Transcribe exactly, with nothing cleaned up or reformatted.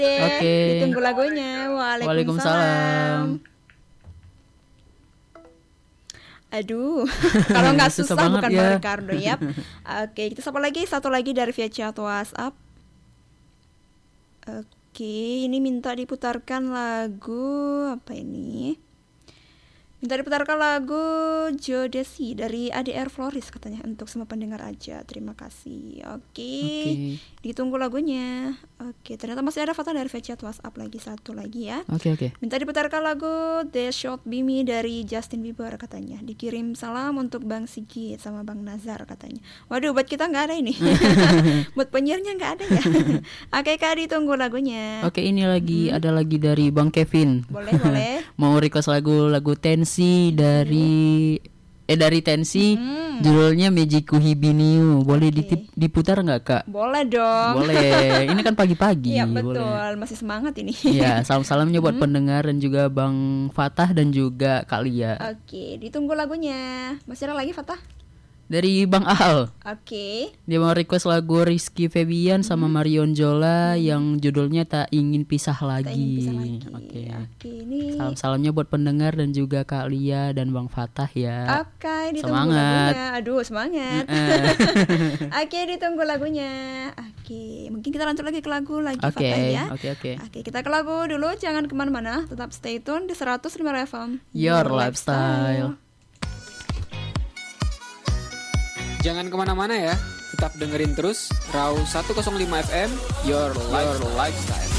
Oke. Ditunggu lagunya. Waalaikumsalam. Waalaikumsalam. Aduh, kalau nggak Susah susah, banget bukan ya. Bang Ricardo ya. Oke, kita sapa lagi satu lagi dari via chat WhatsApp. Oke, ini minta diputarkan lagu apa ini? Minta diputarkan lagu Jodeci dari A D R Floris katanya untuk semua pendengar aja. Terima kasih. Oke, Oke. ditunggu lagunya. Oke, ternyata masih ada Fatah dari via chat WhatsApp lagi satu lagi ya. Oke oke. Minta diputarkan lagu The Shot Be Me dari Justin Bieber katanya. Dikirim salam untuk Bang Sigit sama Bang Nazar katanya. Waduh, buat kita nggak ada ini. Buat penyiarnya nggak ada ya. Oke Kak, ditunggu lagunya. Oke, ini lagi ada lagi dari Bang Kevin. Boleh boleh. Mau request lagu lagu Tensi dari eh dari Tensi, judulnya Mejiku Hibiniu. Boleh Oke. ditip- diputar nggak Kak? Boleh dong. Boleh. Ini kan pagi-pagi. Iya betul, Boleh. masih semangat ini. Ya, salam-salamnya buat pendengar dan juga Bang Fatah dan juga Kak Lia. Oke, ditunggu lagunya. Masih ada lagi Fatah? Dari Bang Al. Oke. Dia mau request lagu Rizky Febian sama Marion Jola yang judulnya Tak Ingin Pisah Lagi. Tak ingin pisah lagi. Oke. Oke, ini. Salam-salamnya buat pendengar dan juga Kak Lia dan Bang Fatah ya. Oke, ditunggu Semangat. lagunya. Aduh, semangat. Eh. Oke, ditunggu lagunya. Oke, mungkin kita lanjut lagi ke lagu lagi Oke, Fatah ya. oke, oke. Oke, kita ke lagu dulu. Jangan kemana-mana. Tetap stay tune di seratus lima F M. Your Lifestyle. Jangan kemana-mana ya, tetap dengerin terus Raw seratus lima F M, Your Life, Your Lifestyle.